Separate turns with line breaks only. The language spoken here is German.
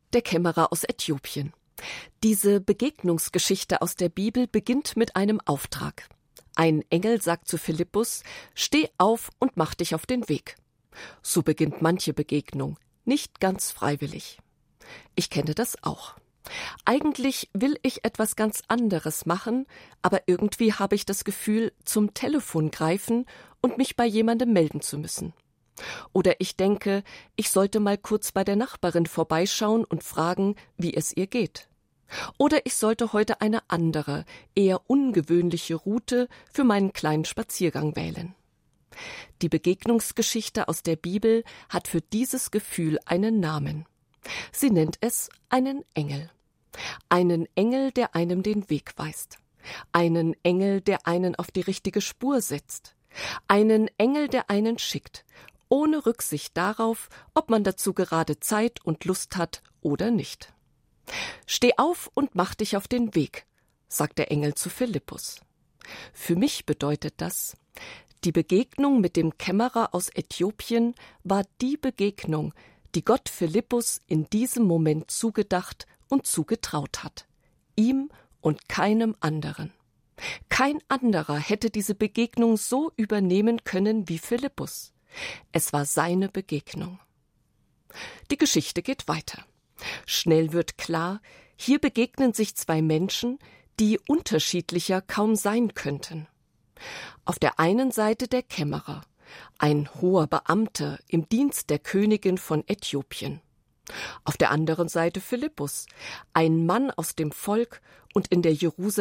Der Kämmerer aus Äthiopien. Diese Begegnungsgeschichte aus der Bibel beginnt mit einem Auftrag. Ein Engel sagt zu Philippus: Steh auf und mach dich auf den Weg. So beginnt manche Begegnung, nicht ganz freiwillig. Ich kenne das auch. Eigentlich will ich etwas ganz anderes machen, aber irgendwie habe ich das Gefühl, zum Telefon greifen und mich bei jemandem melden zu müssen. Oder ich denke, ich sollte mal kurz bei der Nachbarin vorbeischauen und fragen, wie es ihr geht. Oder ich sollte heute eine andere, eher ungewöhnliche Route für meinen kleinen Spaziergang wählen. Die Begegnungsgeschichte aus der Bibel hat für dieses Gefühl einen Namen. Sie nennt es einen Engel. Einen Engel, der einem den Weg weist. Einen Engel, der einen auf die richtige Spur setzt. Einen Engel, der einen schickt, ohne Rücksicht darauf, ob man dazu gerade Zeit und Lust hat oder nicht. Steh auf und mach dich auf den Weg, sagt der Engel zu Philippus. Für mich bedeutet das, die Begegnung mit dem Kämmerer aus Äthiopien war die Begegnung, die Gott Philippus in diesem Moment zugedacht und zugetraut hat. Ihm und keinem anderen. Kein anderer hätte diese Begegnung so übernehmen können wie Philippus. Es war seine Begegnung. Die Geschichte geht weiter. Schnell wird klar, hier begegnen sich zwei Menschen, die unterschiedlicher kaum sein könnten. Auf der einen Seite der Kämmerer, ein hoher Beamter im Dienst der Königin von Äthiopien. Auf der anderen Seite Philippus, ein Mann aus dem Volk und in der